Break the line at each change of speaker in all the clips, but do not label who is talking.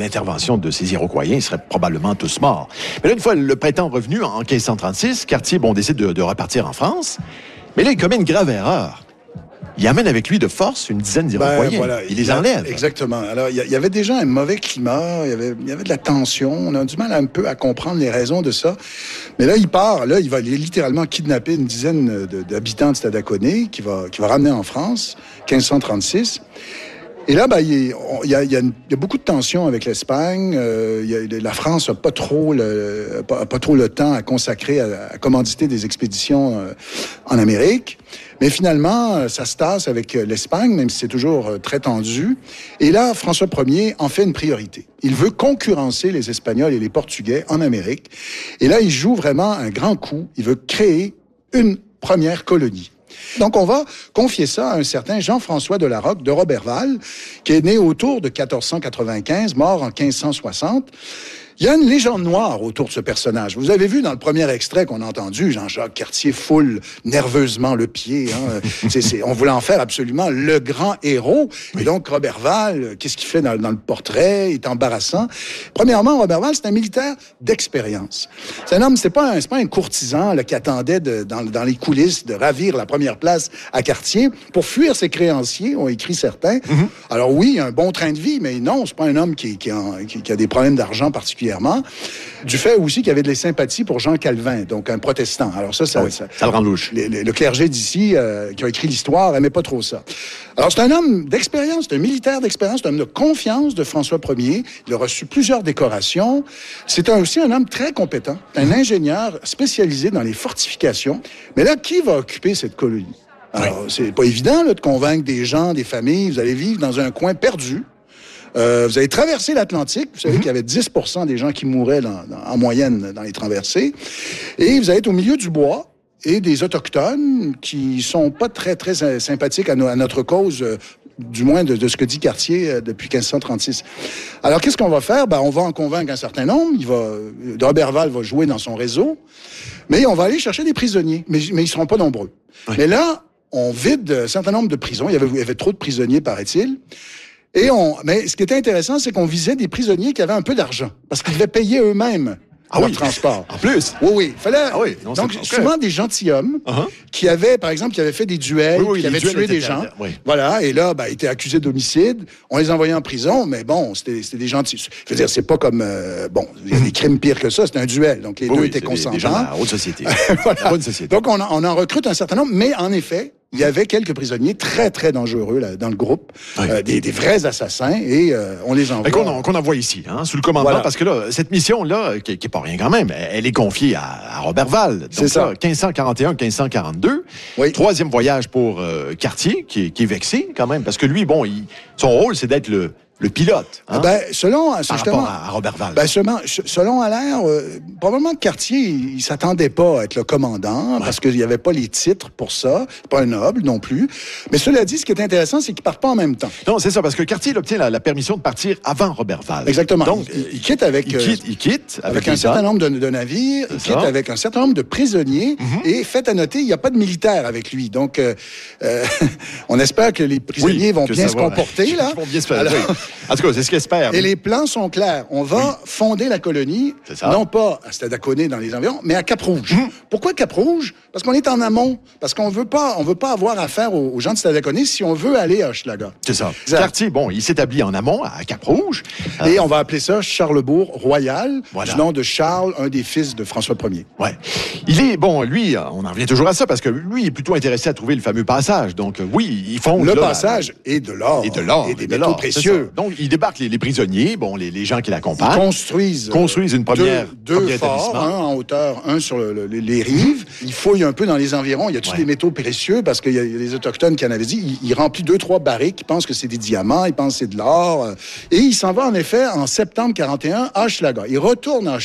l'intervention de ces Iroquois, ils seraient probablement tous morts. Mais là, une fois le printemps revenu, en 1536, Cartier, décide de repartir en France. Mais là, il commet une grave erreur. Il amène avec lui de force une dizaine d'Iroquois. Il les enlève.
Exactement. Alors, il y avait déjà un mauvais climat, il y avait de la tension. On a du mal un peu à comprendre les raisons de ça. Mais là, il part. Là, il va littéralement kidnapper une dizaine d'habitants de Stadaconé qu'il va ramener en France, 1536. Et là, il y a beaucoup de tensions avec l'Espagne. La France n'a pas trop le temps à consacrer à commanditer des expéditions en Amérique. Mais finalement, ça se tasse avec l'Espagne, même si c'est toujours très tendu. Et là, François Ier en fait une priorité. Il veut concurrencer les Espagnols et les Portugais en Amérique. Et là, il joue vraiment un grand coup. Il veut créer une première colonie. Donc, on va confier ça à un certain Jean-François de La Roque de Roberval, qui est né autour de 1495, mort en 1560. Il y a une légende noire autour de ce personnage. Vous avez vu dans le premier extrait qu'on a entendu, Jean-Jacques Cartier foule nerveusement le pied. On voulait en faire absolument le grand héros. Oui. Et donc, Roberval, qu'est-ce qu'il fait dans le portrait? Il est embarrassant. Premièrement, Roberval, c'est un militaire d'expérience. C'est un homme, c'est pas un courtisan là, qui attendait dans les coulisses de ravir la première place à Cartier pour fuir ses créanciers, ont écrit certains. Mm-hmm. Alors oui, il a un bon train de vie, mais non, c'est pas un homme qui a des problèmes d'argent particuliers. Du fait aussi qu'il y avait de la sympathie pour Jean Calvin, donc un protestant. Alors ça
le rend louche.
Le clergé d'ici, qui a écrit l'histoire, n'aimait pas trop ça. Alors c'est un homme d'expérience, c'est un militaire d'expérience, c'est un homme de confiance de François Ier. Il a reçu plusieurs décorations. C'est aussi un homme très compétent, un ingénieur spécialisé dans les fortifications. Mais là, qui va occuper cette colonie? Alors, c'est pas évident là, de convaincre des gens, des familles. Vous allez vivre dans un coin perdu. Vous avez traversé l'Atlantique. Vous savez qu'il y avait 10% des gens qui mouraient en moyenne dans les traversées. Et vous allez être au milieu du bois et des Autochtones qui sont pas très, très sympathiques à notre cause, du moins de ce que dit Cartier depuis 1536. Alors, qu'est-ce qu'on va faire? On va en convaincre un certain nombre. Roberval va jouer dans son réseau. Mais on va aller chercher des prisonniers. Mais ils seront pas nombreux. Oui. Mais là, on vide un certain nombre de prisons. Il y avait trop de prisonniers, paraît-il. Mais ce qui était intéressant, c'est qu'on visait des prisonniers qui avaient un peu d'argent, parce qu'ils devaient payer eux-mêmes leur transport.
En plus?
Oui. Donc, souvent des gentilshommes qui avaient, par exemple, qui avaient fait des duels, qui avaient tué des gens. Voilà, et là, ils étaient accusés d'homicide. On les envoyait en prison, mais bon, c'était des gentils. Je veux dire, c'est pas comme... il y a des crimes pires que ça, c'est un duel. Donc, les deux étaient consentants.
Des gens de la haute société.
Voilà. La bonne société. Donc, on en recrute un certain nombre, mais en effet, il y avait quelques prisonniers très, très dangereux là, dans le groupe, des vrais assassins, et on les envoie.
Qu'on envoie ici, sous le commandement, parce que là, cette mission-là, qui est pas rien quand même, elle est confiée à Roberval. Donc
c'est ça.
1541-1542. Oui. Troisième voyage pour Cartier, qui est vexé quand même, parce que lui, son rôle, c'est d'être le pilote.
Selon
par rapport à Roberval.
Selon Allaire, probablement que Cartier, il s'attendait pas à être le commandant, parce qu'il n'y avait pas les titres pour ça, pas un noble non plus. Mais cela dit, ce qui est intéressant, c'est qu'ils partent pas en même temps.
Non, c'est ça, parce que Cartier il obtient la permission de partir avant Roberval.
Exactement.
Donc,
il quitte avec...
Il quitte avec
un certain nombre de navires, il quitte avec un certain nombre de prisonniers, et fait à noter, il n'y a pas de militaires avec lui. Donc, on espère que les prisonniers vont bien se comporter, là.
Ils vont bien se faire. En tout cas, c'est ce qu'il espère.
Et les plans sont clairs. On va fonder la colonie, non pas à Stadaconé dans les environs, mais à Cap-Rouge. Pourquoi Cap-Rouge? Parce qu'on est en amont. Parce qu'on veut pas avoir affaire aux gens de Stadaconé si on veut aller à Hochelaga.
C'est ça. Exact. Cartier, il s'établit en amont, à Cap-Rouge.
Et on va appeler ça Charlesbourg Royal, du nom de Charles, un des fils de François Ier.
Ouais. Il est, lui, on en revient toujours à ça, parce que lui, il est plutôt intéressé à trouver le fameux passage. Donc, oui, ils font...
Le passage et de l'or. Et des métaux précieux.
Donc, il débarque les prisonniers, les gens qui l'accompagnent.
Construisent
une première
deux forts, un en hauteur, un sur les rives. Il fouille un peu dans les environs. Il y a tous des métaux précieux, parce qu'il y a les Autochtones qui en avaient dit. Il remplit 2-3 barriques. Il pense que c'est des diamants. Il pense que c'est de l'or. Et il s'en va, en effet, en septembre 41, à Hochelaga. Il retourne à Hochelaga.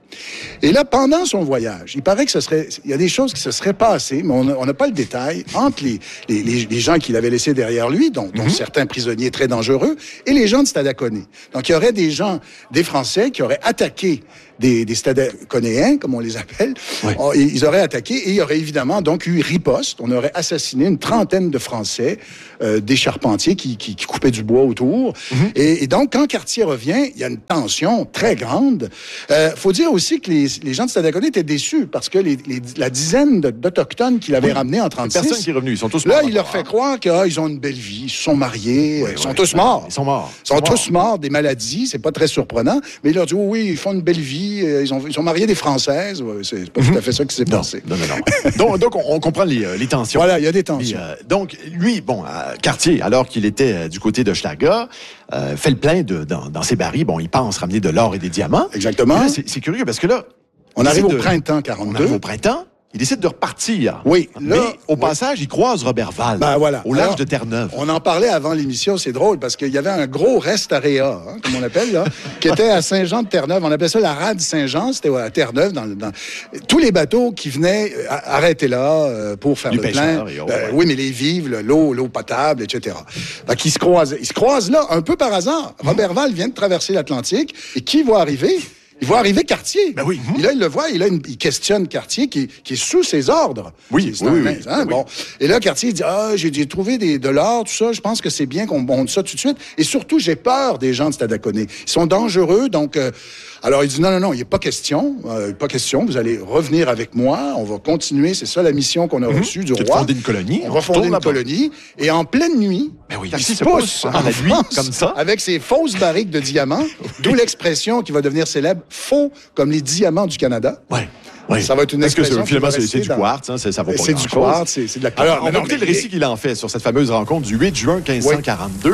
Et là, pendant son voyage, il paraît que il y a des choses qui se seraient passées, mais on n'a pas le détail, entre les gens qu'il avait laissés derrière lui, dont certains prisonniers très dangereux, et les gens de Stadaconé. Donc, il y aurait des Français qui auraient attaqué des Stadaconéens, comme on les appelle. Oui. Ils auraient attaqué et il y aurait évidemment donc eu riposte. On aurait assassiné une trentaine de Français, des charpentiers qui coupaient du bois autour. Et donc, quand Cartier revient, il y a une tension très grande. Faut dire aussi que les gens de Stadaconé étaient déçus parce que la dizaine d'Autochtones qu'il avait ramenés en 36...
Personne qui est revenu, ils sont tous morts.
Là, il leur fait croire qu'ils ont une belle vie, ils se sont mariés, ils sont tous morts.
Ils sont morts.
Ils sont tous morts des maladies, c'est pas très surprenant. Mais il leur dit, oui, ils font une belle vie. Ils sont mariés des Françaises. C'est pas tout à fait ça qui s'est passé.
Non. donc, on comprend les tensions.
Voilà, il y a des tensions.
Donc, lui, Cartier, alors qu'il était du côté de Schlaga, fait le plein dans ses barils. Bon, il pense ramener de l'or et des diamants.
Exactement.
Là, c'est curieux parce que là...
On arrive au printemps 42.
On arrive au printemps. Il décide de repartir.
Oui.
Mais au passage, il croise Roberval.
Voilà.
Au large de Terre-Neuve.
On en parlait avant l'émission, c'est drôle, parce qu'il y avait un gros reste area, comme on l'appelle, là, qui était à Saint-Jean-de-Terre-Neuve. On appelait ça la rade Saint-Jean, c'était à Terre-Neuve. Tous les bateaux qui venaient arrêtaient là pour faire le plein. Oui, mais les vivres, l'eau potable, etc. Donc, ils se croisent là, un peu par hasard. Roberval vient de traverser l'Atlantique, et qui va arriver? Il voit arriver Cartier.
Ben oui.
Et là, il le voit, il questionne Cartier qui est sous ses ordres.
Oui.
Bon. Et là, Cartier dit, j'ai trouvé de l'or, tout ça, je pense que c'est bien qu'on monte ça tout de suite. Et surtout, j'ai peur des gens de Stadaconé. Ils sont dangereux, donc... Alors, il dit, non, il n'y a pas question, vous allez revenir avec moi, on va continuer, c'est ça la mission qu'on a reçue du roi.
Fonder une colonie.
On va fonder une colonie, et en pleine nuit,
il
se pousse
en la nuit, comme ça,
avec ses fausses barriques de diamants, d'où l'expression qui va devenir célèbre, faux comme les diamants du Canada.
Oui.
Ça va être une expression.
Parce que finalement, c'est du quartz, ça vaut pas
c'est du quartz, c'est de la
Alors, on va écouter le récit qu'il en fait sur cette fameuse rencontre du 8 juin 1542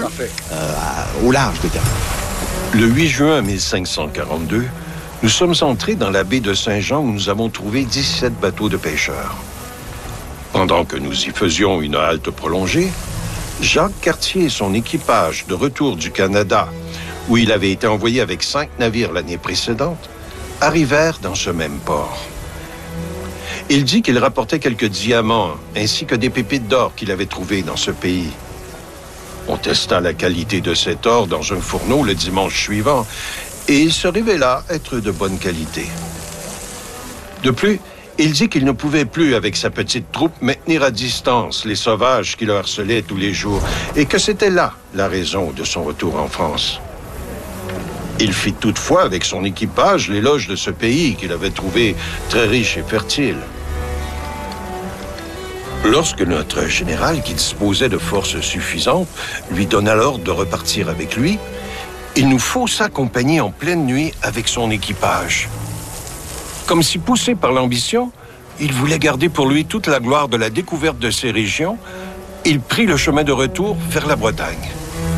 au large de Terre-Neuve.
Le 8 juin 1542, nous sommes entrés dans la baie de Saint-Jean où nous avons trouvé 17 bateaux de pêcheurs. Pendant que nous y faisions une halte prolongée, Jacques Cartier et son équipage de retour du Canada, où il avait été envoyé avec 5 navires l'année précédente, arrivèrent dans ce même port. Il dit qu'il rapportait quelques diamants ainsi que des pépites d'or qu'il avait trouvées dans ce pays. On testa la qualité de cet or dans un fourneau le dimanche suivant et il se révéla être de bonne qualité. De plus, il dit qu'il ne pouvait plus, avec sa petite troupe, maintenir à distance les sauvages qui le harcelaient tous les jours et que c'était là la raison de son retour en France. Il fit toutefois avec son équipage l'éloge de ce pays qu'il avait trouvé très riche et fertile. Lorsque notre général, qui disposait de forces suffisantes, lui donna l'ordre de repartir avec lui, il nous faut s'accompagner en pleine nuit avec son équipage. Comme si poussé par l'ambition, il voulait garder pour lui toute la gloire de la découverte de ces régions. Il prit le chemin de retour vers la Bretagne.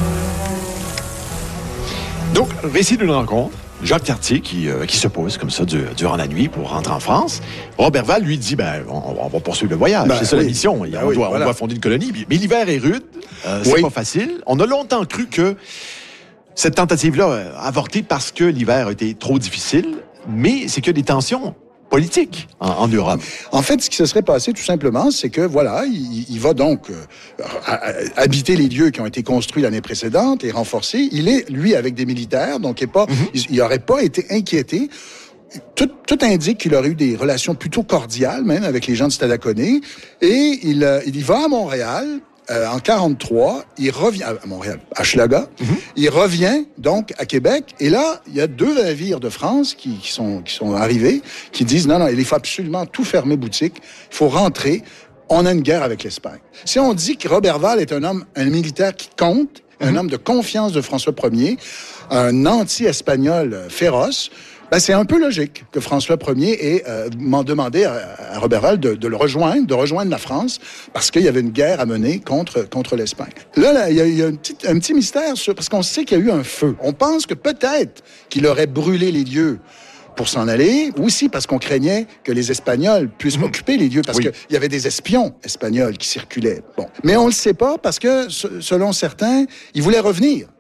Donc, récit d'une rencontre. Jacques Cartier qui se pose comme ça durant la nuit pour rentrer en France. Roberval lui dit, on va poursuivre le voyage. C'est ça la mission. On doit fonder une colonie. Mais l'hiver est rude. C'est pas facile. On a longtemps cru que cette tentative-là a avorté parce que l'hiver a été trop difficile. Mais c'est que des tensions politique en Europe.
En fait, ce qui se serait passé, tout simplement, c'est que, il va donc habiter les lieux qui ont été construits l'année précédente et renforcés. Il est, lui, avec des militaires, donc il n'aurait pas été inquiété. Tout indique qu'il aurait eu des relations plutôt cordiales, même, avec les gens de Stadaconé. Et il y va à Montréal. En 43, il revient à Montréal, à Schlaga. Il revient donc à Québec. Et là, il y a 2 navires de France qui sont arrivés, qui disent non, il faut absolument tout fermer boutique. Il faut rentrer. On a une guerre avec l'Espagne. Si on dit que Roberval est un militaire qui compte, un homme de confiance de François Ier, un anti-espagnol féroce, c'est un peu logique que François Ier ait demandé à Roberval de le rejoindre, de rejoindre la France, parce qu'il y avait une guerre à mener contre l'Espagne. Là, il y a un petit mystère, parce qu'on sait qu'il y a eu un feu. On pense que peut-être qu'il aurait brûlé les lieux pour s'en aller, aussi parce qu'on craignait que les Espagnols puissent occuper les lieux, parce qu'il y avait des espions espagnols qui circulaient. Bon. Mais on ne le sait pas, parce que, selon certains, il voulait revenir.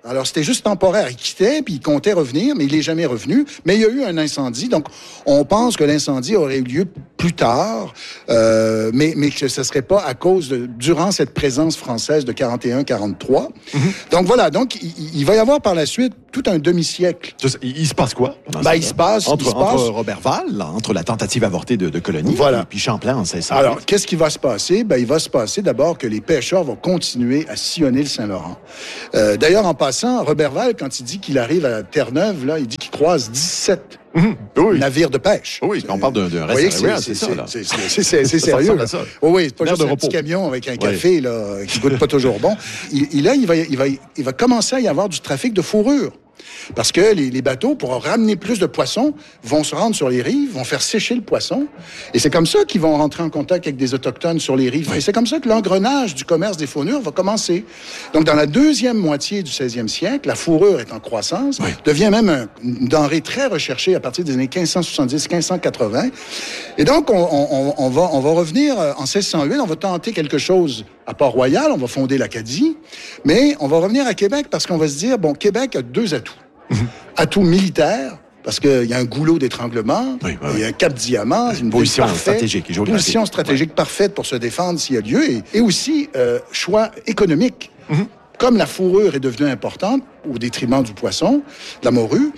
Alors, c'était juste temporaire. Il quittait, puis il comptait revenir, mais il n'est jamais revenu. Mais il y a eu un incendie. Donc, on pense que l'incendie aurait eu lieu plus tard, mais que ce ne serait pas à cause durant cette présence française de 41-43. Donc, voilà. Donc, il va y avoir par la suite tout un demi-siècle.
Il se passe quoi?
Il se passe...
Entre Roberval, entre la tentative avortée de colonie, et puis Champlain en 1608.
Alors, qu'est-ce qui va se passer? Il va se passer d'abord que les pêcheurs vont continuer à sillonner le Saint-Laurent. D'ailleurs, en passant, Roberval, quand il dit qu'il arrive à Terre-Neuve, là, il dit qu'il croise 17 navires de pêche.
Oui, on parle d'un restaurant, c'est ça.
C'est sérieux. Là. Oui, c'est pas juste un petit camion avec un café là, qui goûte pas toujours bon. Il va commencer à y avoir du trafic de fourrure. Parce que les bateaux, pour ramener plus de poissons, vont se rendre sur les rives, vont faire sécher le poisson. Et c'est comme ça qu'ils vont rentrer en contact avec des Autochtones sur les rives. Et c'est comme ça que l'engrenage du commerce des fourrures va commencer. Donc, dans la deuxième moitié du 16e siècle, la fourrure est en croissance, devient même une denrée très recherchée à partir des années 1570-1580. Et donc, on va revenir en 1608, on va tenter quelque chose à Port-Royal, on va fonder l'Acadie, mais on va revenir à Québec parce qu'on va se dire, Québec a deux atouts. Atout militaire, parce qu'il y a un goulot d'étranglement, il y a un cap diamant, une
position stratégique,
position stratégique parfaite pour se défendre s'il y a lieu, et aussi choix économique. Comme la fourrure est devenue importante au détriment du poisson, de la morue,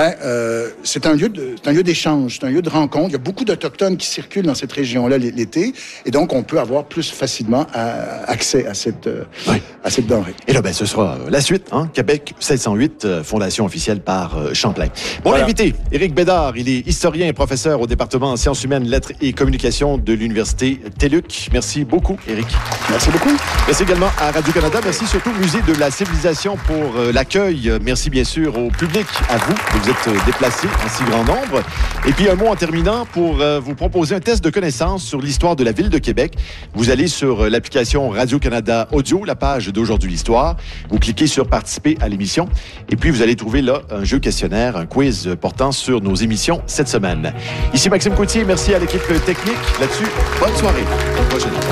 c'est un lieu d'échange, c'est un lieu de rencontre. Il y a beaucoup d'Autochtones qui circulent dans cette région-là l'été, et donc on peut avoir plus facilement accès à cette denrée.
Et là, ce sera la suite, Québec 1608, fondation officielle par Champlain. Bon, l'invité, Éric Bédard, il est historien et professeur au département en sciences humaines, lettres et communications de l'Université TÉLUQ. Merci beaucoup, Éric.
Merci beaucoup.
Merci également à Radio-Canada. Merci surtout au Musée de la Civilisation pour l'accueil. Merci bien sûr au public, à vous, que vous êtes déplacés en si grand nombre. Et puis un mot en terminant pour vous proposer un test de connaissance sur l'histoire de la ville de Québec. Vous allez sur l'application Radio-Canada Audio, la page d'Aujourd'hui l'Histoire. Vous cliquez sur Participer à l'émission. Et puis vous allez trouver là un jeu questionnaire, un quiz portant sur nos émissions cette semaine. Ici Maxime Coutier, merci à l'équipe technique. Là-dessus, bonne soirée. À la prochaine.